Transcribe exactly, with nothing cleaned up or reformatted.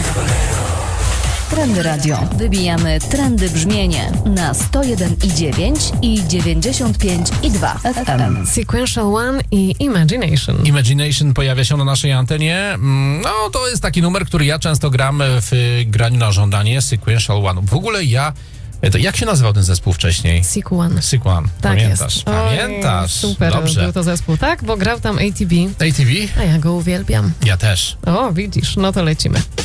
Trendy Radio. Wybijamy trendy brzmienie na sto jeden i dziewięć i dziewięćdziesiąt pięć i dwa F M. Sequential One i Imagination. Imagination pojawia się na naszej antenie. No, to jest taki numer, który ja często gram w graniu na żądanie. Sequential One. W ogóle ja... To jak się nazywał ten zespół wcześniej? Seq One. Seq One. Tak Pamiętasz? jest. Pamiętasz? Oj, super Dobrze. był to zespół, tak? Bo grał tam A T B. A T B? A ja go uwielbiam. Ja też. O, widzisz, no to lecimy.